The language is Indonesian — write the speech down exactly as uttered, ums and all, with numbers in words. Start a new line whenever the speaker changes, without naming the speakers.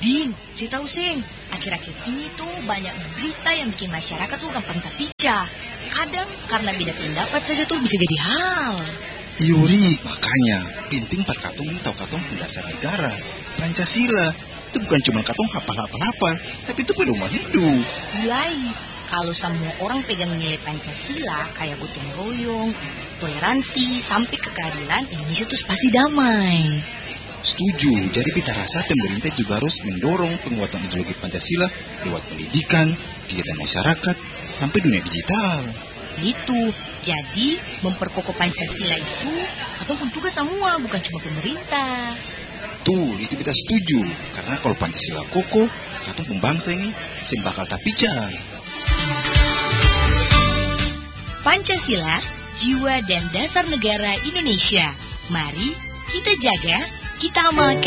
Din, si tahu sing, akhir-akhir ini tuh banyak berita yang bikin masyarakat tuh gampang terpecah. Kadang karena beda pendapat saja tuh bisa jadi hal.
Yuri, makanya penting par katong ini tahu katong pendasar negara, Pancasila. Itu bukan cuma katong hafal-hafal, tapi itu pedoman hidup.
Mulai, kalau semua orang pegang nilai Pancasila kayak gotong royong, toleransi, sampai ke keadilan, Indonesia tuh pasti damai.
Setuju, jadi kita rasa pemerintah juga harus mendorong penguatan ideologi Pancasila lewat pendidikan, kegiatan masyarakat, sampai dunia digital.
Itu, jadi memperkokoh Pancasila itu ataupun tugas semua, bukan cuma pemerintah.
Tuh, itu kita setuju, karena kalau Pancasila kokoh, katong pembangsa ini sembakal tapicah.
Pancasila, jiwa dan dasar negara Indonesia. Mari kita jaga, kita amalkan.